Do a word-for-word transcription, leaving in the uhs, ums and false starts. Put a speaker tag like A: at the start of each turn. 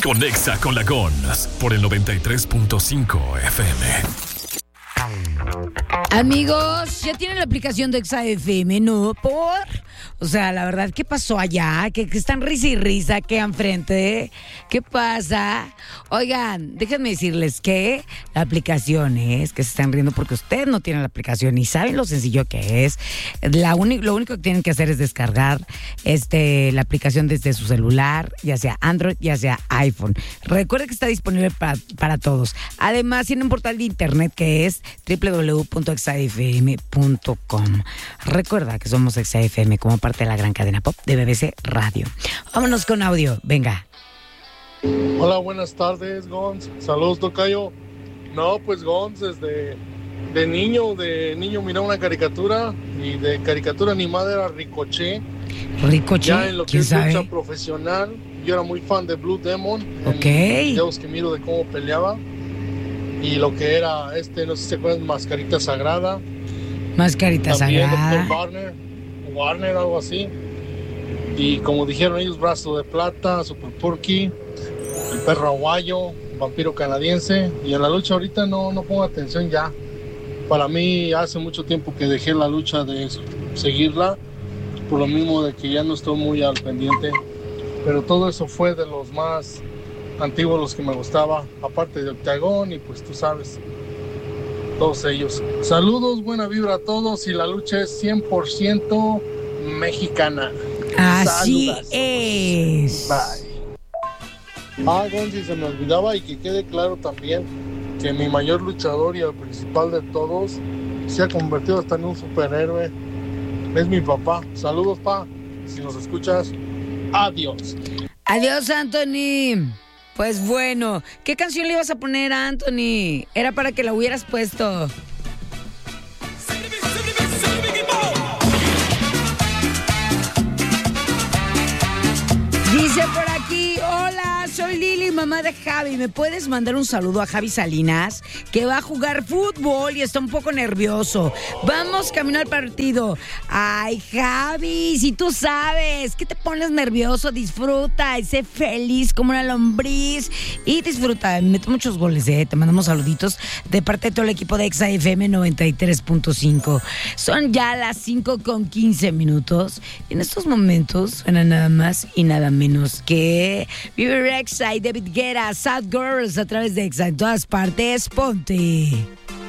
A: Conexa con la Gons por el noventa y tres punto cinco F M.
B: Amigos, ya tienen la aplicación de Exa F M, ¿no? Por... O sea, la verdad, ¿qué pasó allá? Que, que están risa y risa, que enfrente. ¿Qué pasa? Oigan, déjenme decirles que la aplicación es que se están riendo porque ustedes no tienen la aplicación y saben lo sencillo que es. La uni- lo único que tienen que hacer es descargar este, la aplicación desde su celular, ya sea Android, ya sea iPhone. Recuerden que está disponible para, para todos. Además, tiene un portal de internet que es doble u doble u doble u punto exa f m punto com. Recuerda que somos Exa F M como parte de la gran cadena pop de B B C Radio. Vámonos con audio, venga.
C: Hola, buenas tardes, Gons. Saludos, tocayo. No, pues Gons, desde de niño, de niño miraba una caricatura y de caricatura animada era Ricochet.
B: Ricochet,
C: Ya en lo que
B: ¿quién
C: es
B: sabe?
C: lucha profesional, yo era muy fan de Blue Demon.
B: Ok.
C: En videos que miro de cómo peleaba. Y lo que era este, no sé si se acuerdan, Mascarita Sagrada.
B: Mascarita
C: También
B: Sagrada.
C: doctor Warner, Warner, algo así. Y como dijeron ellos, Brazo de Plata, Super Porky, El Perro Aguayo, Vampiro Canadiense. Y en la lucha ahorita no, no pongo atención ya. Para mí hace mucho tiempo que dejé la lucha de seguirla, por lo mismo de que ya no estoy muy al pendiente. Pero todo eso fue de los más antiguos, los que me gustaba, aparte de Octagón y pues tú sabes, todos ellos. Saludos, buena vibra a todos y la lucha es cien por ciento mexicana.
B: Así
C: Saludos.
B: es.
C: Bye. Ah, Gonzi, se me olvidaba y que quede claro también que mi mayor luchador y el principal de todos se ha convertido hasta en un superhéroe. Es mi papá. Saludos, pa. Si nos escuchas, adiós.
B: Adiós, Anthony. Pues bueno, ¿qué canción le ibas a poner a Anthony? Era para que la hubieras puesto. Dice por aquí, hola, soy Lili, mamá de Javi. ¿Me puedes mandar un saludo a Javi Salinas? Que va a jugar fútbol y está un poco nervioso. Vamos camino al partido. Ay, Javi, si tú sabes que te pones nervioso, disfruta y sé feliz como una lombriz. Y disfruta, mete muchos goles, ¿eh? Te mandamos saluditos de parte de todo el equipo de Exa F M noventa y tres punto cinco. Son ya las cinco con quince minutos. Y en estos momentos suena nada más y nada menos que Vivi Rexa y David Guetta, Sad Girls, a través de Exa en todas partes. Ponte.